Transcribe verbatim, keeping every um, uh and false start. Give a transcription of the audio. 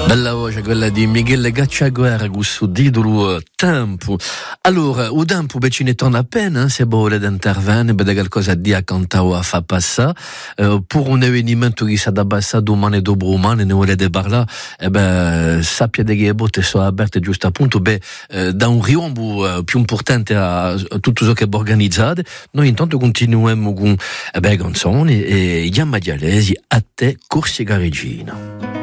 Bella voce quella di Michele Gacciaguerra su titolo Tempo. Allora, o tempo ci torna appena, se vuole intervenire, per qualcosa di a cantare o a far passare, eh, per un evento che si abbassa domani e dopodomani, ne volete parlare, eh beh, sappia che le botte sono aperte giusto appunto, beh, eh, da un riombo eh, più importante a, a tutto ciò che è organizzato. Noi intanto continuiamo con eh beh, canzoni e Iamma Dialesi, a te Corsica Regina.